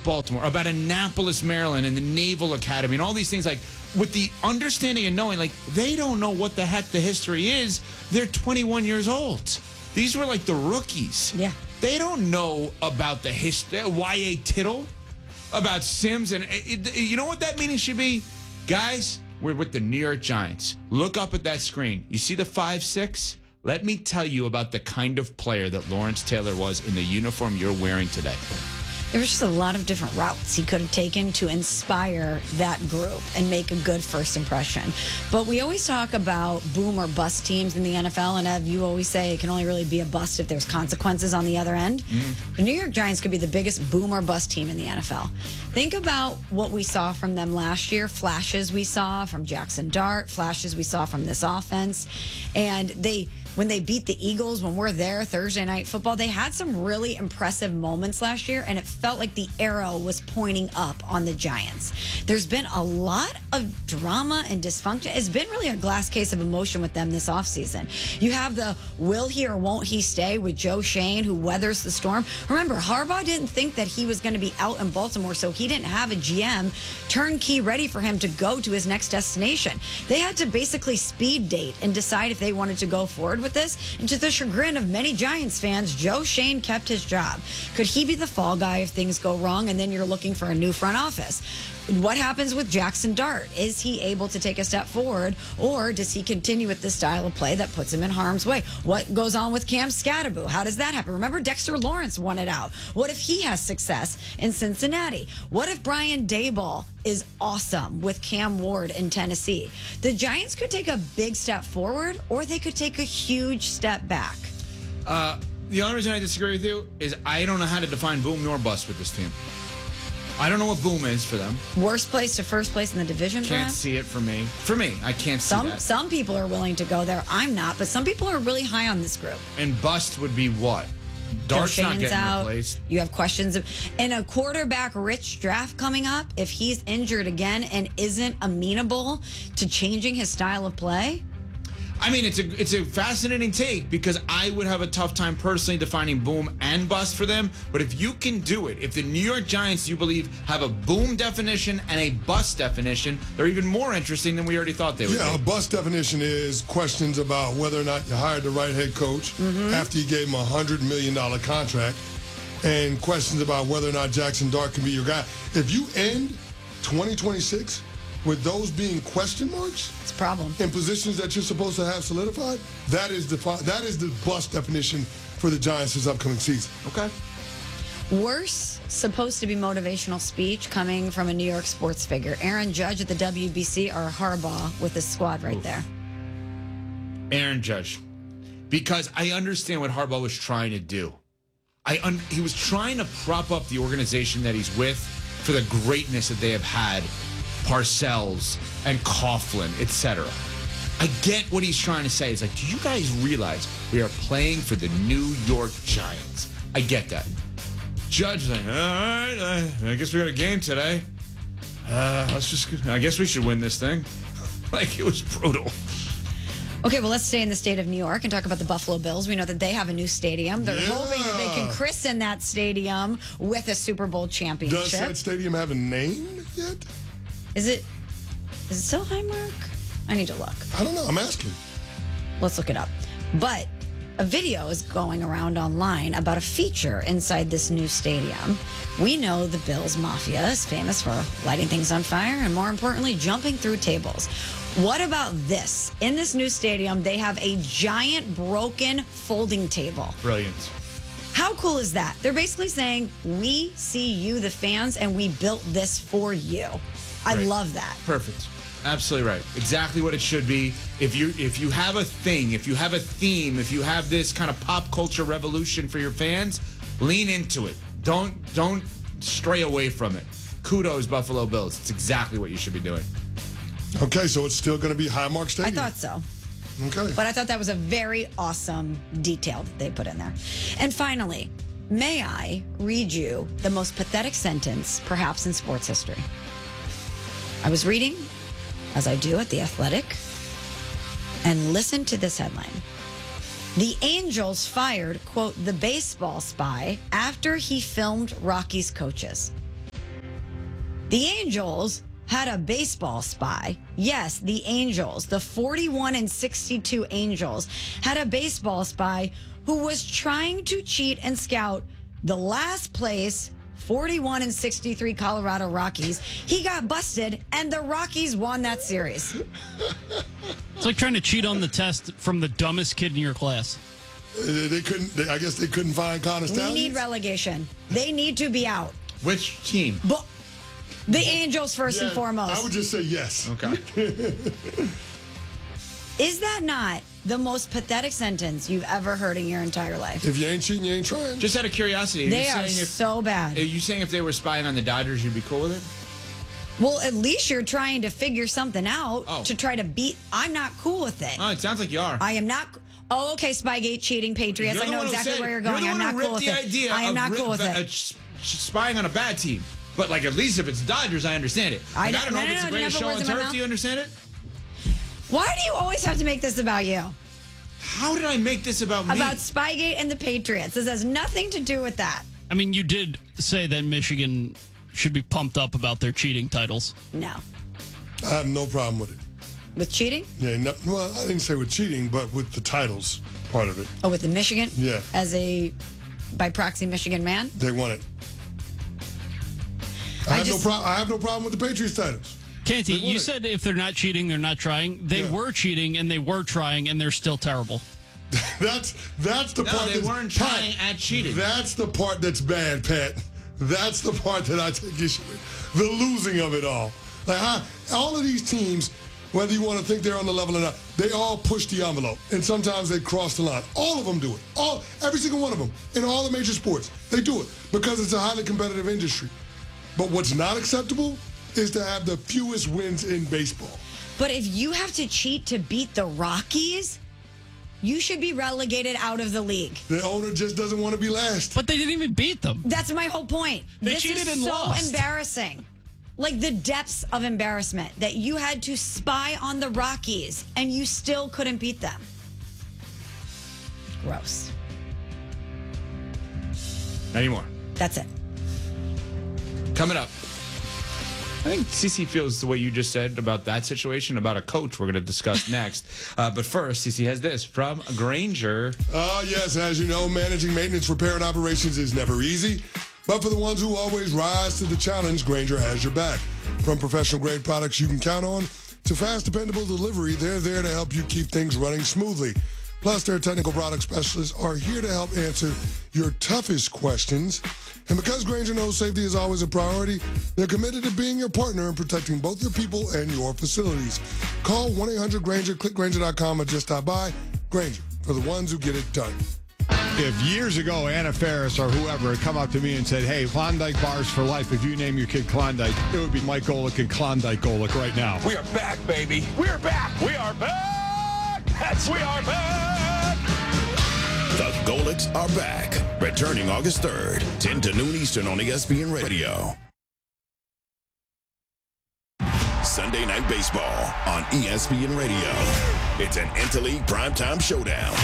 Baltimore, about Annapolis, Maryland, and the Naval Academy, and all these things, like, with the understanding and knowing, like, they don't know what the heck the history is. They're 21 years old. These were like the rookies. Yeah. They don't know about the history. Y.A. Tittle, about Sims. And you know what that meaning should be? Guys, we're with the New York Giants. Look up at that screen. You see the 5'6"? Let me tell you about the kind of player that Lawrence Taylor was in the uniform you're wearing today. There was just a lot of different routes he could have taken to inspire that group and make a good first impression. But we always talk about boom or bust teams in the NFL, and Ev, you always say it can only really be a bust if there's consequences on the other end. The New York Giants could be the biggest boom or bust team in the NFL. Think about what we saw from them last year, flashes we saw from Jackson Dart, flashes we saw from this offense, and when they beat the Eagles, when we're there, Thursday Night Football, they had some really impressive moments last year, and it felt like the arrow was pointing up on the Giants. There's been a lot of drama and dysfunction. It's been really a glass case of emotion with them this offseason. You have the will he or won't he stay with Joe Schoen, who weathers the storm. Remember, Harbaugh didn't think that he was going to be out in Baltimore, so he didn't have a GM turnkey ready for him to go to his next destination. They had to basically speed date and decide if they wanted to go forward with this. And to the chagrin of many Giants fans, Joe Schoen kept his job. Could he be the fall guy if things go wrong and then you're looking for a new front office? What happens with Jackson Dart? Is he able to take a step forward, or does he continue with this style of play that puts him in harm's way? What goes on with Cam Scatterbo? How does that happen? Remember, Dexter Lawrence won it out. What if he has success in Cincinnati? What if Brian Daboll is awesome with Cam Ward in Tennessee? The Giants could take a big step forward, or they could take a huge step back. The only reason I disagree with you is I don't know how to define boom nor bust with this team. I don't know what boom is for them. Worst place to first place in the division, Can't perhaps? see it for me. For me, I can't see that. Some people are willing to go there. I'm not, but some people are really high on this group. And bust would be what? Dart's not getting replaced. You have questions and a quarterback-rich draft coming up. If he's injured again and isn't amenable to changing his style of play. I mean, it's a fascinating take, because I would have a tough time personally defining boom and bust for them. But if you can do it, if the New York Giants, you believe, have a boom definition and a bust definition, they're even more interesting than we already thought they would be. Yeah, a bust definition is questions about whether or not you hired the right head coach after you gave him a $100 million contract, and questions about whether or not Jackson Dart can be your guy. If you end 2026 with those being question marks, it's a problem. In positions that you're supposed to have solidified, that is the bust definition for the Giants this upcoming season. Okay. Worse, supposed to be motivational speech coming from a New York sports figure. Aaron Judge at the WBC, or Harbaugh with his squad right there. Aaron Judge. Because I understand what Harbaugh was trying to do. He was trying to prop up the organization that he's with for the greatness that they have had. Parcells and Coughlin, etc. I get what he's trying to say. It's like, do you guys realize we are playing for the New York Giants? I get that. Judge like, all right, I guess we got a game today. I guess we should win this thing. Like, it was brutal. Okay, well, let's stay in the state of New York and talk about the Buffalo Bills. We know that they have a new stadium. They're hoping that they can christen that stadium with a Super Bowl championship. Does that stadium have a name yet? Is it still Highmark? I need to look. I don't know. I'm asking. Let's look it up. But a video is going around online about a feature inside this new stadium. We know the Bills Mafia is famous for lighting things on fire and, more importantly, jumping through tables. What about this? In this new stadium, they have a giant broken folding table. Brilliant. How cool is that? They're basically saying, we see you, the fans, and we built this for you. I love that. Perfect. Absolutely right. Exactly what it should be. If you have a thing, if you have a theme, if you have this kind of pop culture revolution for your fans, lean into it. Don't stray away from it. Kudos, Buffalo Bills. It's exactly what you should be doing. Okay, so it's still going to be Highmark Stadium. I thought so. Okay. But I thought that was a very awesome detail that they put in there. And finally, may I read you the most pathetic sentence, perhaps in sports history? I was reading, as I do at The Athletic, and listen to this headline. The Angels fired, quote, the baseball spy after he filmed Rocky's coaches. The Angels had a baseball spy. Yes, the Angels, the 41-62 Angels, had a baseball spy who was trying to cheat and scout the last place 41-63 Colorado Rockies. He got busted, and the Rockies won that series. It's like trying to cheat on the test from the dumbest kid in your class. I guess they couldn't find Connor We Stallions. need relegation. They need to be out. Which team? But the Angels first and foremost. I would just say yes. Okay. Is that not the most pathetic sentence you've ever heard in your entire life? If you ain't cheating, you ain't trying. Just out of curiosity, They are so bad. Are you saying if they were spying on the Dodgers, you'd be cool with it? Well, at least you're trying to figure something out to try to beat. I'm not cool with it. Oh, it sounds like you are. I am not. Oh, okay, Spygate, cheating, Patriots. You're I the know one who exactly said- where you're going. You're I'm the not one who cool with ripped it. the idea I am of not cool with it. spying on a bad team. But, like, at least if it's Dodgers, I understand it. I Like, don't- I don't know no, if it's no, the greatest never show on words in my turf. mouth. Do you understand it? Why do you always have to make this about you? How did I make this about me? About Spygate and the Patriots. This has nothing to do with that. I mean, you did say that Michigan should be pumped up about their cheating titles. No. I have no problem with it. With cheating? Yeah, no, well, I didn't say with cheating, but with the titles part of it. Oh, with the Michigan? Yeah. As a, by proxy, Michigan man? They won it. I have no problem with the Patriots titles. Canty, They won you it. said if they're not cheating, they're not trying. They were cheating and they were trying, and they're still terrible. That's the part. they that's, weren't trying Pat, at cheating. That's the part that's bad, Pat. That's the part that I take issue with. The losing of it all. Like all of these teams, whether you want to think they're on the level or not, they all push the envelope, and sometimes they cross the line. All of them do it. Every single one of them in all the major sports, they do it because it's a highly competitive industry. But what's not acceptable is to have the fewest wins in baseball. But if you have to cheat to beat the Rockies, you should be relegated out of the league. The owner just doesn't want to be last. But they didn't even beat them. That's my whole point. They This cheated is and so lost. embarrassing. Like the depths of embarrassment that you had to spy on the Rockies and you still couldn't beat them. Gross. Not anymore. That's it. Coming up. I think CC feels the way you just said about that situation, about a coach we're going to discuss next. But first, CC has this from Granger. Yes, as you know, managing maintenance, repair, and operations is never easy. But for the ones who always rise to the challenge, Granger has your back. From professional-grade products you can count on to fast, dependable delivery, they're there to help you keep things running smoothly. Plus, their technical product specialists are here to help answer your toughest questions. And because Granger knows safety is always a priority, they're committed to being your partner in protecting both your people and your facilities. Call 1-800-GRANGER, click Granger.com, or just stop by. Granger, for the ones who get it done. If years ago Anna Faris or whoever had come up to me and said, hey, Klondike bars for life, if you name your kid Klondike, it would be Mike Golick and Klondike Golick right now. We are back, baby. We're back. We are back. We are back. The Golicks are back. Returning August 3rd, 10 to noon Eastern on ESPN Radio. Sunday Night Baseball on ESPN Radio. It's an interleague primetime showdown.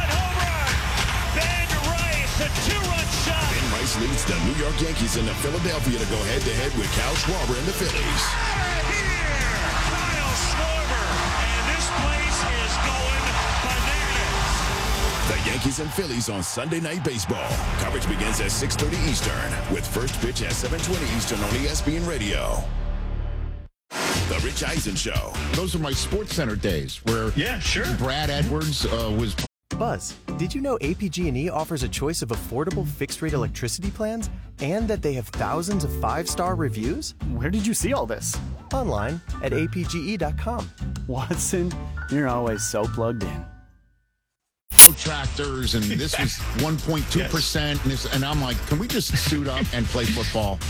Ben Rice, a two-run shot. Ben Rice leads the New York Yankees into Philadelphia to go head-to-head with Kyle Schwarber and the Phillies. Out of here, Kyle Schwarber, and this place is going bananas. The Yankees and Phillies on Sunday Night Baseball. Coverage begins at 6:30 Eastern with first pitch at 7:20 Eastern on ESPN Radio. The Rich Eisen Show. Those are my Sports Center days where Brad Edwards was... Buzz, did you know APG&E offers a choice of affordable fixed-rate electricity plans and that they have thousands of five-star reviews? Where did you see all this? Online at apge.com. Watson, you're always so plugged in. Tractors, and this was 1.2%, and I'm like, can we just suit up and play football?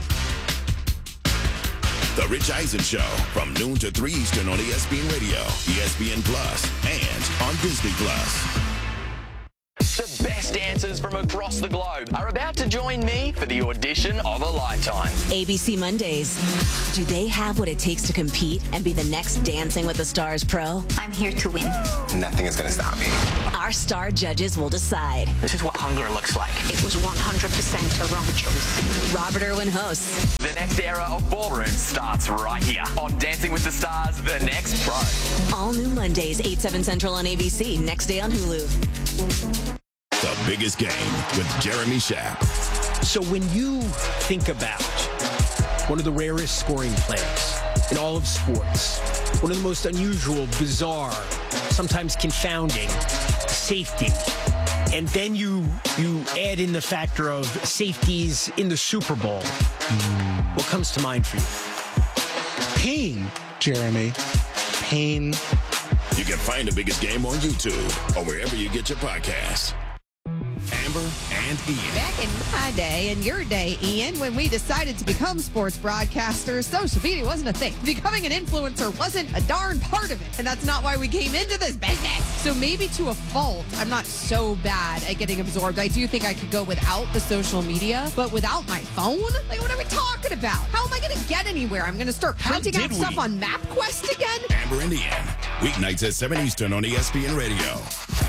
The Rich Eisen Show from noon to 3 Eastern on ESPN Radio, ESPN Plus, and on Disney Plus. The best answers for from across the globe are about to join me for the audition of a lifetime. ABC Mondays. Do they have what it takes to compete and be the next Dancing with the Stars pro? I'm here to win. Nothing is going to stop me. Our star judges will decide. This is what hunger looks like. It was 100% a wrong choice. Robert Irwin hosts. The next era of ballroom starts right here on Dancing with the Stars, The Next Pro. All new Mondays, 8/7 Central on ABC. Next day on Hulu. The Biggest Game with Jeremy Schaap. So when you think about one of the rarest scoring plays in all of sports, one of the most unusual, bizarre, sometimes confounding safety, and then you add in the factor of safeties in the Super Bowl, what comes to mind for you? Pain, Jeremy. Pain. You can find The Biggest Game on YouTube or wherever you get your podcasts. Amber and Ian. Back in my day and your day, Ian, when we decided to become sports broadcasters, social media wasn't a thing. Becoming an influencer wasn't a darn part of it. And that's not why we came into this business. So maybe to a fault, I'm not so bad at getting absorbed. I do think I could go without the social media, but without my phone? Like, what are we talking about? How am I going to get anywhere? I'm going to start printing out stuff on MapQuest again? Amber and Ian. Weeknights at 7 Eastern on ESPN Radio.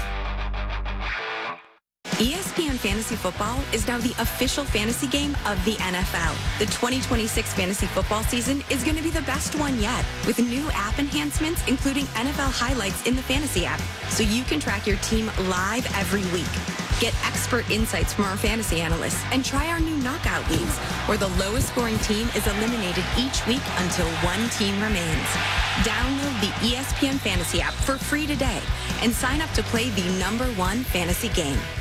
ESPN Fantasy Football is now the official fantasy game of the NFL. The 2026 fantasy football season is going to be the best one yet, with new app enhancements, including NFL highlights in the fantasy app, so you can track your team live every week. Get expert insights from our fantasy analysts and try our new knockout leagues, where the lowest scoring team is eliminated each week until one team remains. Download the ESPN Fantasy app for free today and sign up to play the #1 fantasy game.